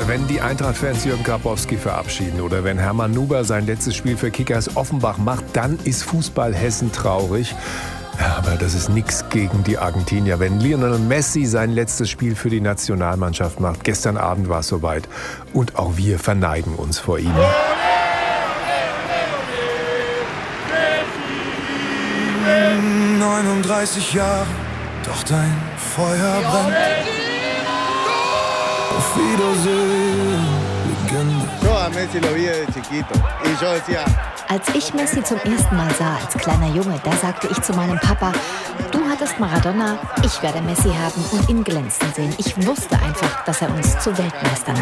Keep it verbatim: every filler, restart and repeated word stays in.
Wenn die Eintracht-Fans Jürgen Grabowski verabschieden oder wenn Hermann Nuber sein letztes Spiel für Kickers Offenbach macht, dann ist Fußball Hessen traurig. Aber das ist nichts gegen die Argentinier. Wenn Lionel Messi sein letztes Spiel für die Nationalmannschaft macht, gestern Abend war es soweit. Und auch wir verneigen uns vor ihm. neununddreißig Jahre, doch dein Feuer brennt. Auf Wiedersehen, Legende. Als ich Messi zum ersten Mal sah, als kleiner Junge, da sagte ich zu meinem Papa, du hattest Maradona, ich werde Messi haben und ihn glänzen sehen. Ich wusste einfach, dass er uns zu Weltmeistern